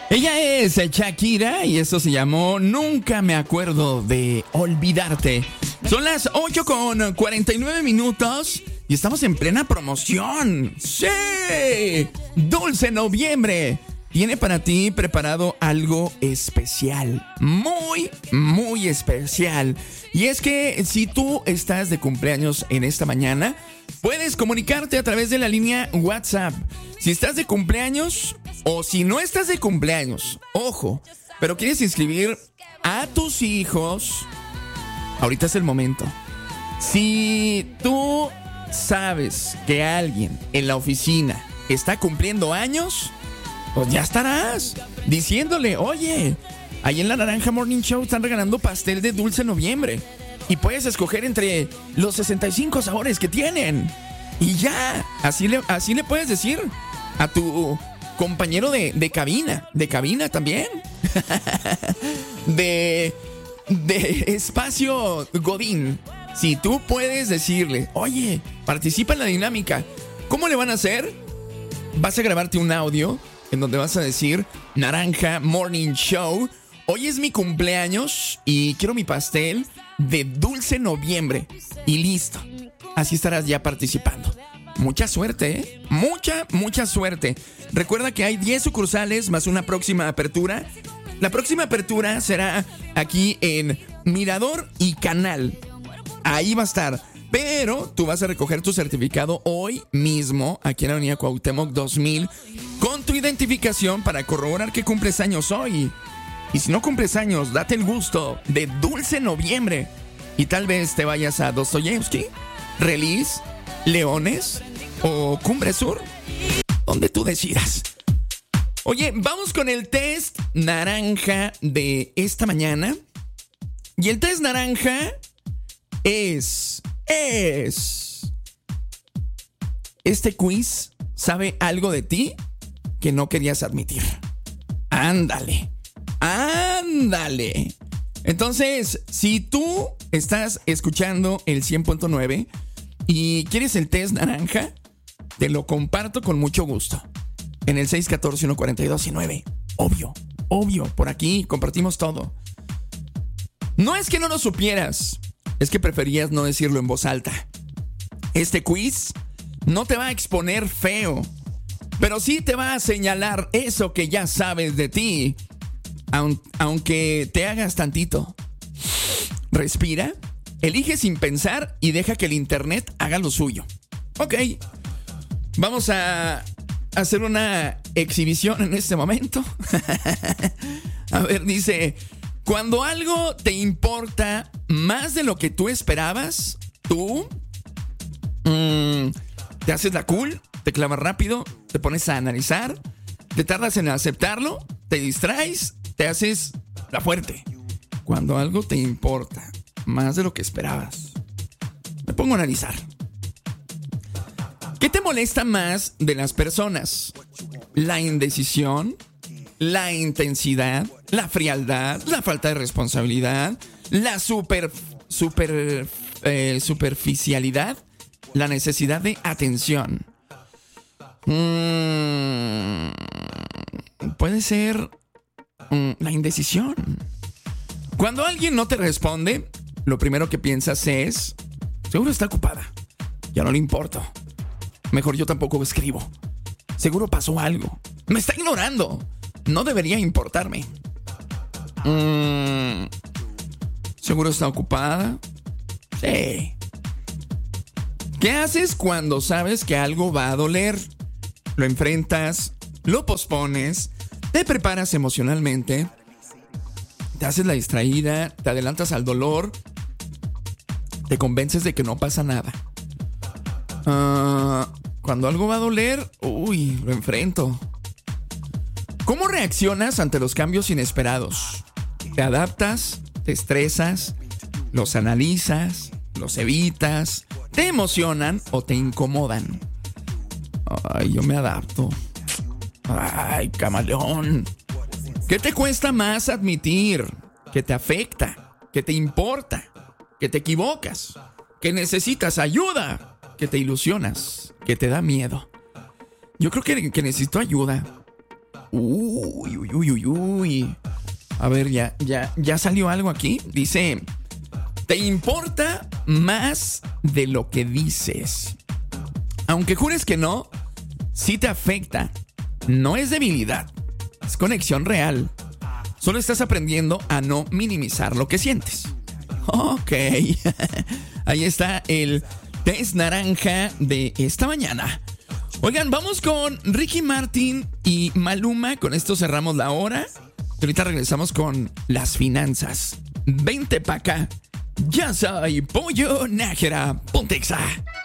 Ella es Shakira y esto se llamó Nunca me acuerdo de olvidarte. Son las 8:49 y estamos en plena promoción. ¡Sí! Dulce Noviembre tiene para ti preparado algo especial. Muy, muy especial. Y es que si tú estás de cumpleaños en esta mañana, puedes comunicarte a través de la línea WhatsApp. Si estás de cumpleaños o si no estás de cumpleaños, ojo, pero quieres inscribir a tus hijos, ahorita es el momento. Si tú sabes que alguien en la oficina está cumpliendo años, pues ya estarás diciéndole, oye, ahí en la Naranja Morning Show están regalando pastel de Dulce Noviembre y puedes escoger entre los 65 sabores que tienen. Y ya, así le puedes decir a tu compañero de cabina también, de espacio Godín. Si tú puedes decirle, oye, participa en la dinámica, ¿cómo le van a hacer? Vas a grabarte un audio en donde vas a decir, Naranja Morning Show, hoy es mi cumpleaños y quiero mi pastel de Dulce Noviembre. Y listo, así estarás ya participando. Mucha suerte, ¿eh? Mucha suerte. Recuerda que hay 10 sucursales más una próxima apertura. La próxima apertura será aquí en Mirador y Canal. Ahí va a estar. Pero tú vas a recoger tu certificado hoy mismo aquí en la Avenida Cuauhtémoc 2000 con tu identificación para corroborar que cumples años hoy. Y si no cumples años, date el gusto de Dulce Noviembre y tal vez te vayas a Dostoyevsky, Relis, Leones o Cumbre Sur, donde tú decidas. Oye, vamos con el test naranja de esta mañana. Y el test naranja es... ¿Este quiz sabe algo de ti que no querías admitir? Ándale. Entonces, si tú estás escuchando el 100.9 y quieres el test naranja, te lo comparto con mucho gusto. En el 614-142-19. Obvio, por aquí compartimos todo. No es que no lo supieras, es que preferías no decirlo en voz alta. Este quiz no te va a exponer feo, pero sí te va a señalar eso que ya sabes de ti, aunque te hagas tantito. Respira, elige sin pensar y deja que el internet haga lo suyo. Ok, vamos a hacer una exhibición en este momento. A ver, dice... Cuando algo te importa más de lo que tú esperabas, tú te haces la cool, te clavas rápido, te pones a analizar, te tardas en aceptarlo, te distraes, te haces la fuerte. Cuando algo te importa más de lo que esperabas, me pongo a analizar. ¿Qué te molesta más de las personas? ¿La indecisión? ¿La intensidad? ¿La frialdad? ¿La falta de responsabilidad? ¿La superficialidad? ¿La necesidad de atención? Puede ser la indecisión. Cuando alguien no te responde, lo primero que piensas es, seguro está ocupada, ya no le importo, mejor yo tampoco escribo, seguro pasó algo, me está ignorando, no debería importarme. ¿Seguro está ocupada? Sí. ¿Qué haces cuando sabes que algo va a doler? Lo enfrentas, lo pospones, te preparas emocionalmente, te haces la distraída, te adelantas al dolor, te convences de que no pasa nada. Cuando algo va a doler, lo enfrento. ¿Cómo reaccionas ante los cambios inesperados? ¿Te adaptas? ¿Te estresas? ¿Los analizas? ¿Los evitas? ¿Te emocionan o te incomodan? Ay, yo me adapto. Ay, camaleón. ¿Qué te cuesta más admitir? ¿Que te afecta? ¿Que te importa? ¿Que te equivocas? ¿Que necesitas ayuda? ¿Que te ilusionas? ¿Que te da miedo? Yo creo que necesito ayuda. Uy, uy, uy, uy, uy. A ver, ya salió algo aquí. Dice, ¿te importa más de lo que dices? Aunque jures que no, sí te afecta. No es debilidad, es conexión real. Solo estás aprendiendo a no minimizar lo que sientes. Ok. Ahí está el test naranja de esta mañana. Oigan, vamos con Ricky Martin y Maluma. Con esto cerramos la hora. Y ahorita regresamos con las finanzas. Vente pa' acá. Ya soy Pollo Nájera. Ponte Exa.